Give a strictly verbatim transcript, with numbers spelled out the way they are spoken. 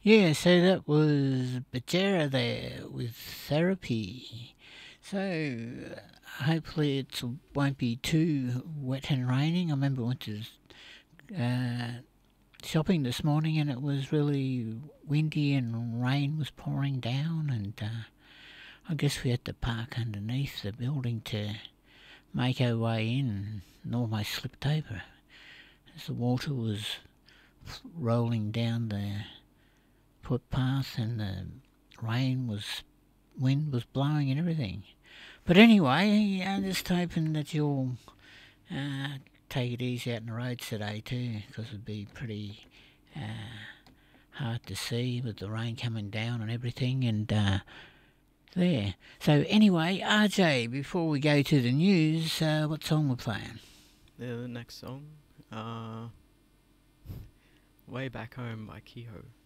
Yeah, so that was Bajera there with Therapy. So hopefully it won't be too wet and raining. I remember I went to uh, shopping this morning and it was really windy and rain was pouring down, and uh, I guess we had to park underneath the building to make our way in, and almost slipped over as the water was rolling down the footpath and the rain was, wind was blowing and everything. But anyway, I'm just hoping that you'll uh, take it easy out on the roads today too, because it'd be pretty uh, hard to see with the rain coming down and everything. And uh, there. So anyway, R J, before we go to the news, uh, what song we're playing? The next song, uh, Way Back Home by Kehoe.